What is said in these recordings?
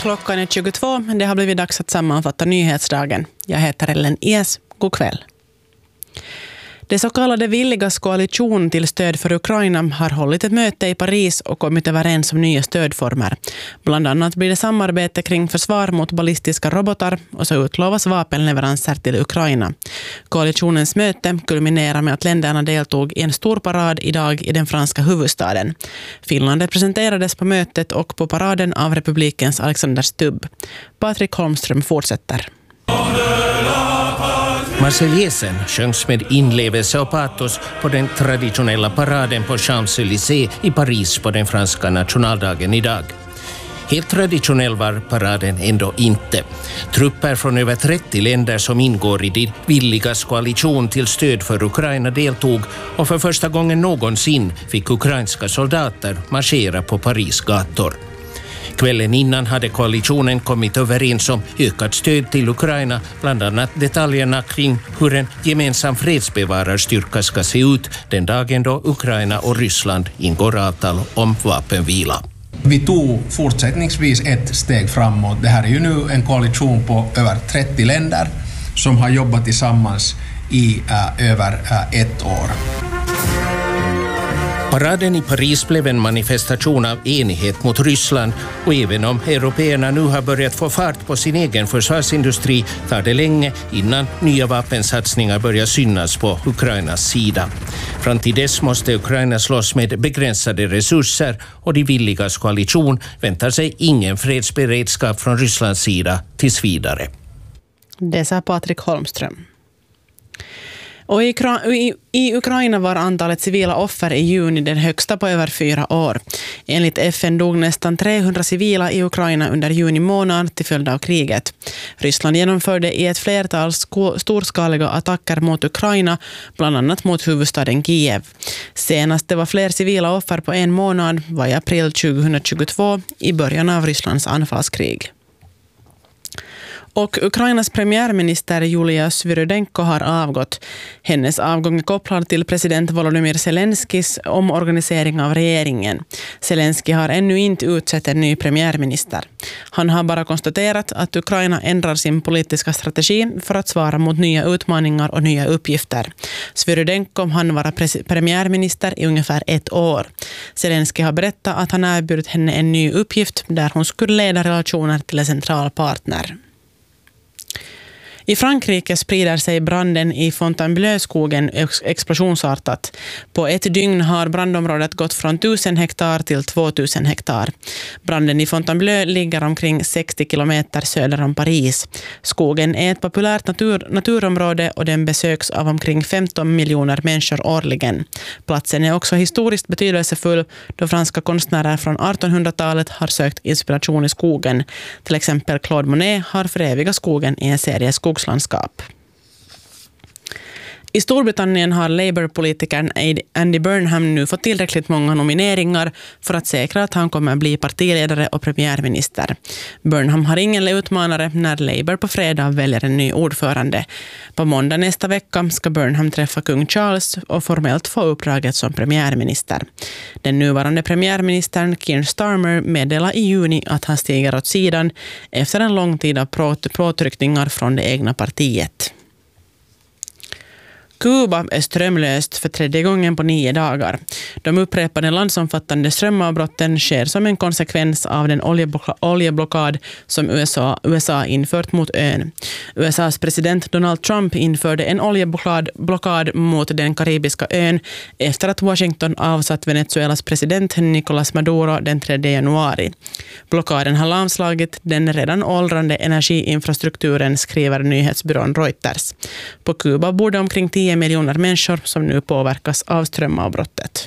Klockan är 22. Det har blivit dags att sammanfatta nyhetsdagen. Jag heter Ellen Ies. God kväll. Det så kallade Villigas koalition till stöd för Ukraina har hållit ett möte i Paris och kommit överens om nya stödformer. Bland annat blir det samarbete kring försvar mot ballistiska robotar och så utlovas vapenleveranser till Ukraina. Koalitionens möte kulminerar med att länderna deltog i en stor parad idag i den franska huvudstaden. Finland representerades på mötet och på paraden av republikens Alexander Stubb. Patrik Holmström fortsätter. Marseljesen sjöngs med inlevelse och patos på den traditionella paraden på Champs-Élysées i Paris på den franska nationaldagen idag. Helt traditionell var paraden ändå inte. Trupper från över 30 länder som ingår i det Villigas koalition till stöd för Ukraina deltog och för första gången någonsin fick ukrainska soldater marschera på Paris gator. Kvällen innan hade koalitionen kommit överens om ökat stöd till Ukraina, bland annat detaljerna kring hur en gemensam fredsbevararstyrka ska se ut den dagen då Ukraina och Ryssland ingår avtal om vapenvila. Vi tog fortsättningsvis ett steg framåt. Det här är ju nu en koalition på över 30 länder som har jobbat tillsammans i över ett år. Paraden i Paris blev en manifestation av enighet mot Ryssland och även om européerna nu har börjat få fart på sin egen försvarsindustri tar det länge innan nya vapensatsningar börjar synas på Ukrainas sida. Fram till dess måste Ukraina slåss med begränsade resurser och de Villigas koalition väntar sig ingen fredsberedskap från Rysslands sida tills vidare. Det sa Patrik Holmström. Och i Ukraina var antalet civila offer i juni den högsta på över 4 år. Enligt FN dog nästan 300 civila i Ukraina under juni månad till följd av kriget. Ryssland genomförde i ett flertal storskaliga attacker mot Ukraina, bland annat mot huvudstaden Kiev. Senast det var fler civila offer på en månad var i april 2022 i början av Rysslands anfallskrig. Och Ukrainas premiärminister Julia Svyrydenko har avgått. Hennes avgång är kopplad till president Volodymyr Zelenskis omorganisering av regeringen. Zelensky har ännu inte utsett en ny premiärminister. Han har bara konstaterat att Ukraina ändrar sin politiska strategi för att svara mot nya utmaningar och nya uppgifter. Svyrydenko hann vara premiärminister i ungefär 1 år. Zelensky har berättat att han erbjudit henne en ny uppgift där hon skulle leda relationer till en central partner. I Frankrike sprider sig branden i Fontainebleau-skogen explosionsartat. På ett dygn har brandområdet gått från 1000 hektar till 2000 hektar. Branden i Fontainebleau ligger omkring 60 kilometer söder om Paris. Skogen är ett populärt naturområde och den besöks av omkring 15 miljoner människor årligen. Platsen är också historiskt betydelsefull då franska konstnärer från 1800-talet har sökt inspiration i skogen. Till exempel Claude Monet har förevigat skogen i en serie skogslandskap. I Storbritannien har Labour-politikern Andy Burnham nu fått tillräckligt många nomineringar för att säkra att han kommer bli partiledare och premiärminister. Burnham har ingen utmanare när Labour på fredag väljer en ny ordförande. På måndag nästa vecka ska Burnham träffa kung Charles och formellt få uppdraget som premiärminister. Den nuvarande premiärministern Keir Starmer meddelar i juni att han stiger åt sidan efter en lång tid av påtryckningar från det egna partiet. Kuba är strömlöst för 3:e gången på 9 dagar. De upprepade landsomfattande strömavbrotten sker som en konsekvens av den oljeblockad som USA infört mot ön. USAs president Donald Trump införde en oljeblockad mot den karibiska ön efter att Washington avsatt Venezuelas president Nicolás Maduro den 3 januari. Blockaden har lamslagit den redan åldrande energiinfrastrukturen, skriver nyhetsbyrån Reuters. På Kuba bor det omkring 10 miljoner människor som nu påverkas av strömavbrottet.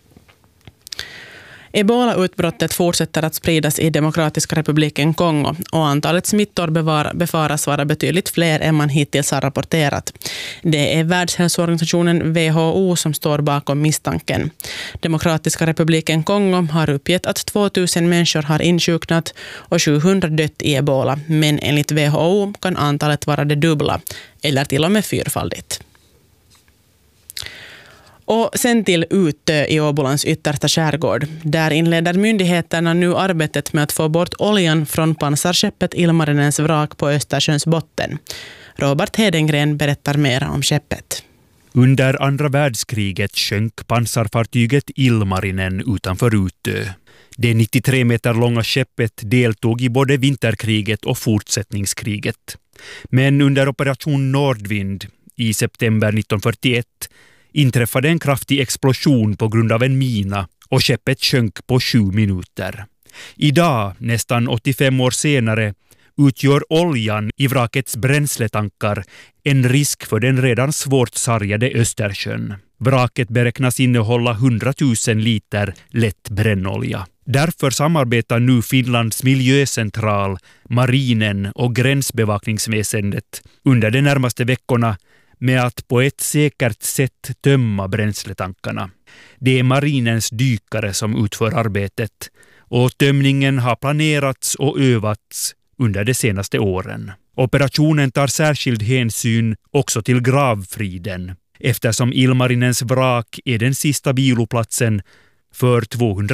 Ebola-utbrottet fortsätter att spridas i Demokratiska republiken Kongo och antalet smittor befaras vara betydligt fler än man hittills har rapporterat. Det är Världshälsoorganisationen WHO som står bakom misstanken. Demokratiska republiken Kongo har uppgett att 2000 människor har insjuknat och 700 dött i Ebola, men enligt WHO kan antalet vara det dubbla eller till och med 4-faldigt. Och sen till Utö i Åbolands yttersta skärgård. Där inleder myndigheterna nu arbetet med att få bort oljan från pansarskeppet Ilmarinens vrak på Östersjöns botten. Robert Hedengren berättar mer om skeppet. Under andra världskriget sjönk pansarfartyget Ilmarinen utanför Utö. Det 93 meter långa skeppet deltog i både vinterkriget och fortsättningskriget. Men under operation Nordvind i september 1941 inträffade en kraftig explosion på grund av en mina och skeppet sjönk på 7 minuter. Idag, nästan 85 år senare, utgör oljan i vrakets bränsletankar en risk för den redan svårt sargade Östersjön. Vraket beräknas innehålla 100 000 liter lätt brännolja. Därför samarbetar nu Finlands miljöcentral, marinen och gränsbevakningsväsendet under de närmaste veckorna med att på ett säkert sätt tömma bränsletankarna. Det är marinens dykare som utför arbetet och tömningen har planerats och övats under de senaste åren. Operationen tar särskild hänsyn också till gravfriden eftersom Ilmarinens vrak är den sista viloplatsen för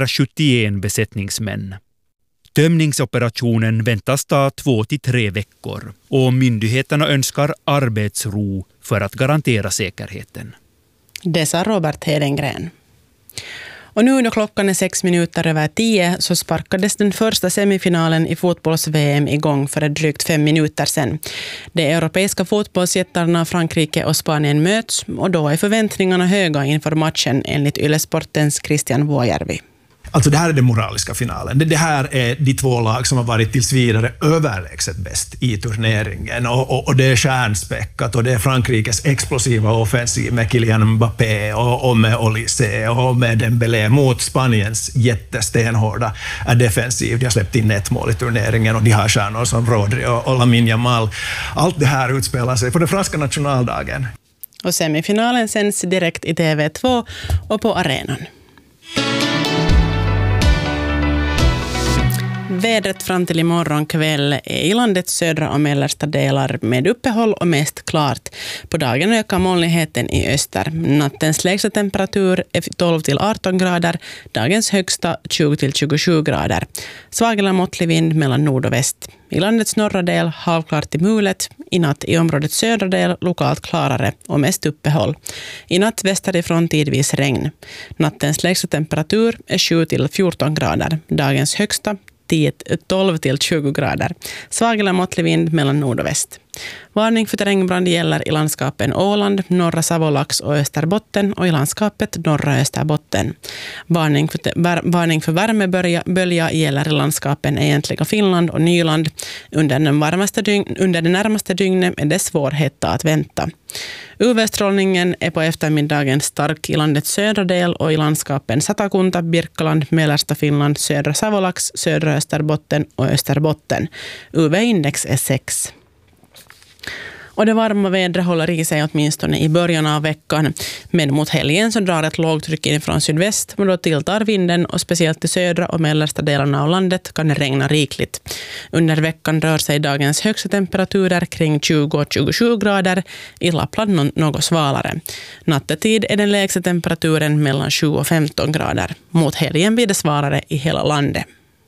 271 besättningsmän. Tömningsoperationen väntas ta 2 till 3 veckor och myndigheterna önskar arbetsro för att garantera säkerheten. Det sa Robert Hedengren. Och nu då klockan är 6:06 så sparkades den första semifinalen i fotbolls-VM igång för drygt 5 minuter sedan. De europeiska fotbollsjättarna Frankrike och Spanien möts och då är förväntningarna höga inför matchen enligt Yle-sportens Christian Vuojärvi. Alltså det här är den moraliska finalen. Det här är de 2 lag som har varit tills vidare överlägset bäst i turneringen. Och det är stjärnspäckat och det är Frankrikes explosiva offensiv med Kylian Mbappé och med Olise och med Dembélé mot Spaniens jättestenhårda defensiv. De har släppt in 1 mål i turneringen och de har stjärnor som Rodri och Lamine Yamal. Allt det här utspelar sig på den franska nationaldagen. Och semifinalen sänds direkt i TV2 och på arenan. Vädret fram till imorgon kväll är i landets södra och mellersta delar med uppehåll och mest klart. På dagen ökar molnigheten i öster. Nattens lägsta temperatur är 12 till 18 grader, dagens högsta 20 till 27 grader. Svag eller måttlig vind mellan nord och väst. I landets norra del halvklart till mulet, i natt i områdets södra del lokalt klarare och mest uppehåll. I natt västerifrån tidvis regn. Nattens lägsta temperatur är 7 till 14 grader, dagens högsta 12 till 20 grader. Svag eller måttlig vind mellan nord och väst. Varning för terrängbrand gäller i landskapen Åland, norra Savolax och Österbotten och i landskapet norra Österbotten. Varning för värmebölja gäller i landskapen Egentliga Finland och Nyland. Under det närmaste dygnet är det svårhetta att vänta. UV-strålningen är på eftermiddagen stark i landets södra del och i landskapen Satakunta, Birkaland, mellersta Finland, södra Savolax, södra Österbotten och Österbotten. UV-index är 6. Och det varma vädret håller i sig åtminstone i början av veckan. Men mot helgen så drar ett lågtryck in från sydväst och då tilltar vinden och speciellt i södra och mellersta delarna av landet kan det regna rikligt. Under veckan rör sig dagens högsta temperaturer kring 20-27 grader, i Lappland något svalare. Nattetid är den lägsta temperaturen mellan 7 och 15 grader. Mot helgen blir det svalare i hela landet.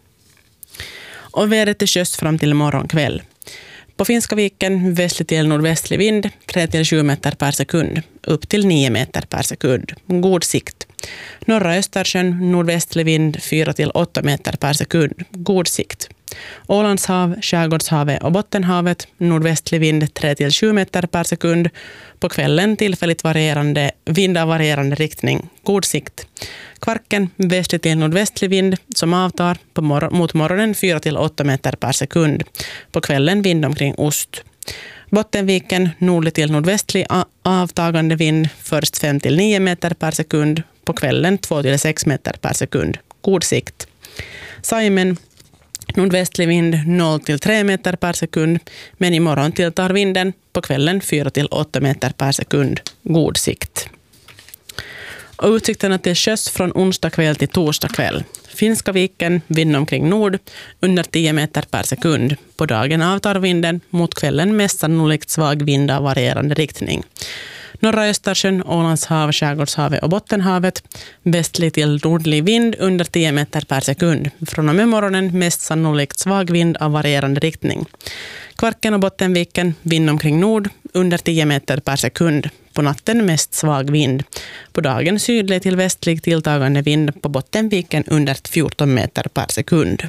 Och vädret till sjöss fram till morgonkväll. På Finska viken västlig till nordvästlig vind 3-7 meter per sekund, upp till 9 meter per sekund. God sikt. Norra Östersjön nordvästlig vind 4-8 meter per sekund. God sikt. Ålandshav, Skärgårdshavet och Bottenhavet nordvästlig vind 3-7 meter per sekund. På kvällen tillfälligt vind av varierande riktning. God sikt. Kvarken västlig till nordvästlig vind som avtar mot morgonen 4-8 meter per sekund. På kvällen vind omkring ost. Bottenviken nordlig till nordvästlig avtagande vind först 5-9 meter per sekund. På kvällen 2-6 meter per sekund. God sikt. Saimen nordvästlig vind 0-3 meter per sekund, men imorgon tilltar vinden på kvällen 4-8 meter per sekund. God sikt. Och utsikterna till sjöss från onsdag kväll till torsdag kväll. Finska viken, vind omkring nord, under 10 meter per sekund. På dagen avtar vinden, mot kvällen mest sannolikt svag vind av varierande riktning. Norra Östersjön, Ålandshav, Skärgårdshavet och Bottenhavet. Västlig till nordlig vind under 10 meter per sekund. Från och med morgonen mest sannolikt svag vind av varierande riktning. Kvarken och Bottenviken, vind omkring nord under 10 meter per sekund. På natten mest svag vind. På dagen sydlig till västlig tilltagande vind på Bottenviken under 14 meter per sekund.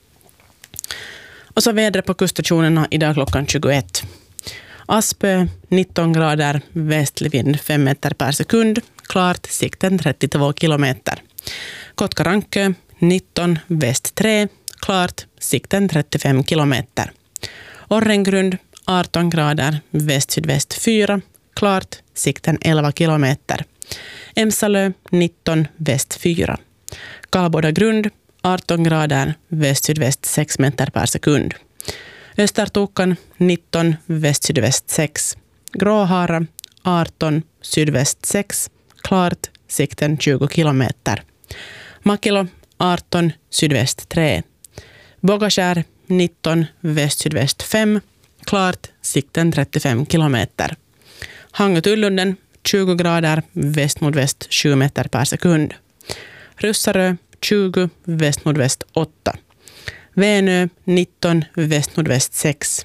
Och så vädret på kuststationerna idag klockan 21. Aspö 19 grader, västlig vind 5 meter per sekund. Klart, sikten 32 kilometer. Kotkarankö 19, väst 3. Klart, sikten 35 kilometer. Orrengrund 18 grader, väst-sydväst 4. Klart, sikten 11 kilometer. Emsalö 19, väst 4. Kalbodagrund 18 grader, väst-sydväst 6 meter per sekund. Östertokan 19, väst-sydväst 6. Gråhara 18, sydväst 6. Klart, sikten 20 kilometer. Makilo 18, sydväst 3. Bogaskär 19, väst-sydväst 5. Klart, sikten 35 kilometer. Hangötyllunden 20 grader, väst-nordväst 7 meter per sekund. Russarö 20, väst-nordväst 8. Vänö 19, väst-nordväst 6.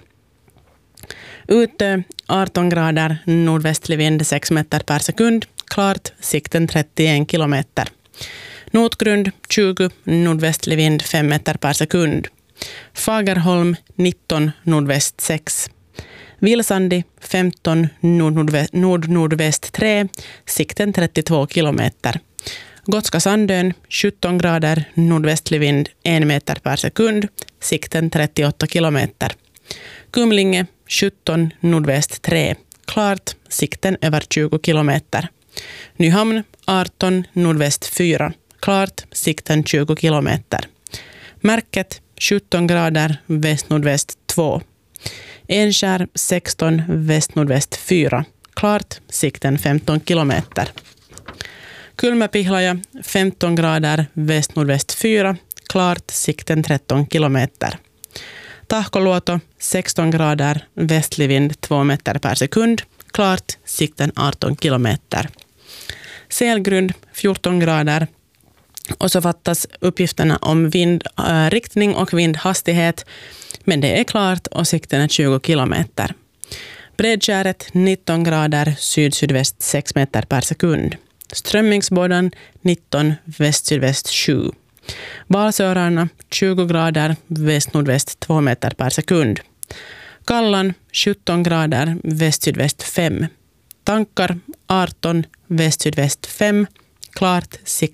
Utö 18 grader, nordvästlig vind 6 meter per sekund. Klart, sikten 31 kilometer. Notgrund 20, nordvästlig vind 5 meter per sekund. Fagerholm 19, nordväst 6. Vilsandi 15, nord-nordväst 3, sikten 32 kilometer. Gotska Sandön 17 grader, nordvästlig vind 1 meter per sekund, sikten 38 kilometer. Kumlinge 17, nordväst 3, klart, sikten över 20 kilometer. Nyhamn 18, nordväst 4, klart, sikten 20 kilometer. Märket 17 grader, väst-nordväst 2. Enskär 16, väst-nordväst 4, klart, sikten 15 kilometer. Kulmapihlaja 15 grader, väst-nordväst 4, klart, sikten 13 kilometer. Tahkoluoto 16 grader, västlig vind 2 meter per sekund, klart, sikten 18 kilometer. Selgrund 14 grader, och så fattas uppgifterna om vindriktning och vindhastighet, men det är klart och sikten är 20 kilometer. Bredskäret 19 grader, syd-sydväst 6 meter per sekund. Strömmingsbådan 19, väst-sydväst 7. Valsörarna 20 grader, väst-nordväst 2 meter per sekund. Kallan 17 grader, väst-sydväst 5. Tankar 18, väst-sydväst 5. Klart, sikten